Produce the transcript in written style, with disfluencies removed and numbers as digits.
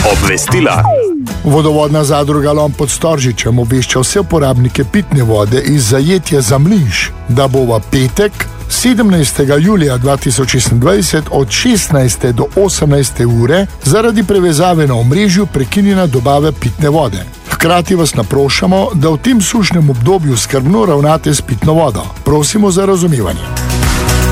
Obvestila. Vodovodna zadruga Lom pod Storžičem obvešča vse uporabnike pitne vode iz zajetja Zamlinš, da bo v petek 17. julija 2026 od 16. do 18. ure zaradi prevezave na omrežju prekinjena dobava pitne vode. Hkrati vas naprošamo, da v tem sušnem obdobju skrbno ravnate s pitno vodo. Prosimo za razumevanje.